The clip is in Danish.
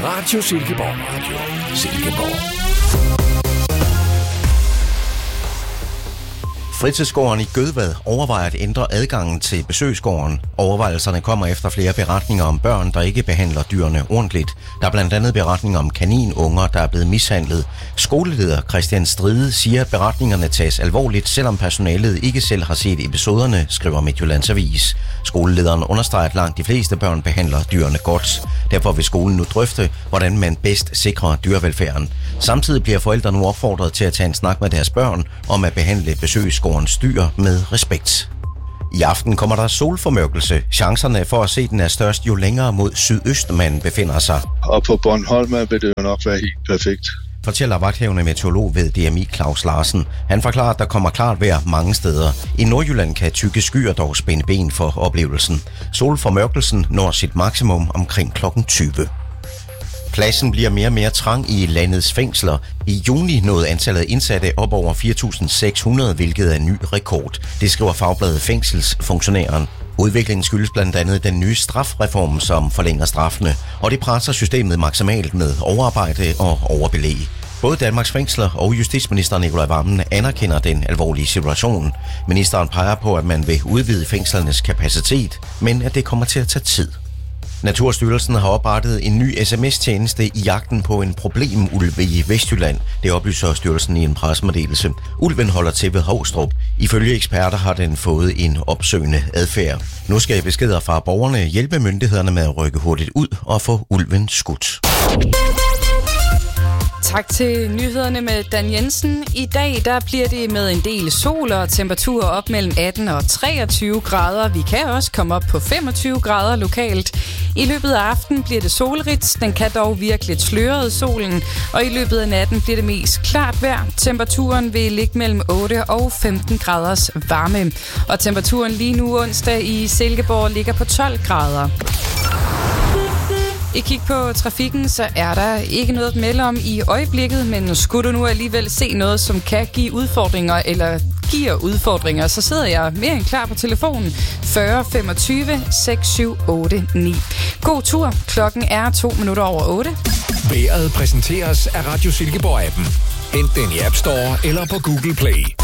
Radio Silkeborg Radio. Silkeborg. Fritidsgården i Gødvad overvejer at ændre adgangen til besøgsgården. Overvejelserne kommer efter flere beretninger om børn, der ikke behandler dyrene ordentligt. Der er blandt andet beretninger om kaninunger, der er blevet mishandlet. Skoleleder Christian Stride siger, at beretningerne tages alvorligt, selvom personalet ikke selv har set episoderne, skriver Midtjyllands Avis. Skolelederen understreger, at langt de fleste børn behandler dyrene godt. Derfor vil skolen nu drøfte, hvordan man bedst sikrer dyrevelfærden. Samtidig bliver forældre nu opfordret til at tage en snak med deres børn om at behandle besøgsgårdens dyr med respekt. I aften kommer der solformørkelse. Chancerne for at se den er størst, jo længere mod sydøst man befinder sig. Og på Bornholm vil det jo nok være helt perfekt, fortæller vagthævende meteorolog ved DMI Claus Larsen. Han forklarer, at der kommer klart vejr mange steder. I Nordjylland kan tykke skyer dog spænde ben for oplevelsen. Solformørkelsen når sit maksimum omkring kl. 20. Pladsen bliver mere og mere trang i landets fængsler. I juni nåede antallet af indsatte op over 4.600, hvilket er en ny rekord. Det skriver fagbladet Fængselsfunktionæren. Udviklingen skyldes blandt andet den nye strafreform, som forlænger straffene, og det presser systemet maksimalt med overarbejde og overbelæg. Både Danmarks Fængsler og justitsminister Nicolai Wammen anerkender den alvorlige situation. Ministeren peger på, at man vil udvide fængslernes kapacitet, men at det kommer til at tage tid. Naturstyrelsen har oprettet en ny sms-tjeneste i jagten på en problemulv i Vestjylland. Det oplyser styrelsen i en pressemeddelelse. Ulven holder til ved Hovstrup. Ifølge eksperter har den fået en opsøgende adfærd. Nu skal beskeder fra borgerne hjælpe myndighederne med at rykke hurtigt ud og få ulven skudt. Tak til nyhederne med Dan Jensen. I dag der bliver det med en del sol og temperaturer op mellem 18 og 23 grader. Vi kan også komme op på 25 grader lokalt. I løbet af aftenen bliver det solrigt. Den kan dog virke lidt sløret solen. Og i løbet af natten bliver det mest klart vejr. Temperaturen vil ligge mellem 8 og 15 graders varme. Og temperaturen lige nu onsdag i Silkeborg ligger på 12 grader. I kig på trafikken, så er der ikke noget at melde om i øjeblikket, men skulle du nu alligevel se noget, som kan give udfordringer eller giver udfordringer, så sidder jeg mere end klar på telefonen 40 25 6789. God tur. Klokken er 7:02. Vejret præsenteres af Radio Silkeborg-appen. Hent den i App Store eller på Google Play.